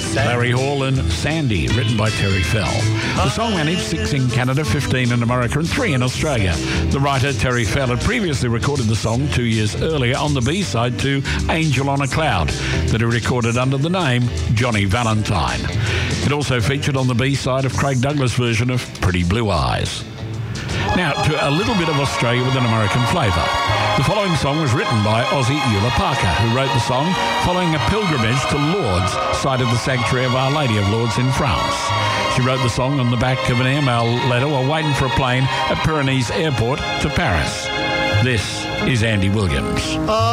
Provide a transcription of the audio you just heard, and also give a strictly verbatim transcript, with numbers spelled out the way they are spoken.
Larry Hall and Sandy, written by Terry Fell. The song managed six in Canada, fifteen in America and three in Australia. The writer, Terry Fell, had previously recorded the song two years earlier on the B-side to Angel on a Cloud that he recorded under the name Johnny Valentine. It also featured on the B-side of Craig Douglas' version of Pretty Blue Eyes. Now, to a little bit of Australia with an American flavour. The following song was written by Ozzy Eula Parker, who wrote the song following a pilgrimage to Lourdes, site of the Sanctuary of Our Lady of Lourdes in France. She wrote the song on the back of an email letter while waiting for a plane at Pyrenees Airport to Paris. This is Andy Williams.